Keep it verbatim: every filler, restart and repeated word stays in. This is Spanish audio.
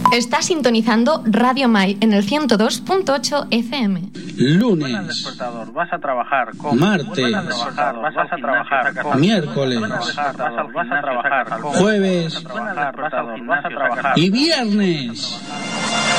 Está sintonizando Radio Mai en el ciento dos punto ocho F M. Lunes. Despertador, vas a trabajar con. Martes. Vas a trabajar con. Miércoles. Vas a trabajar con. Jueves. Vas a trabajar. Y viernes.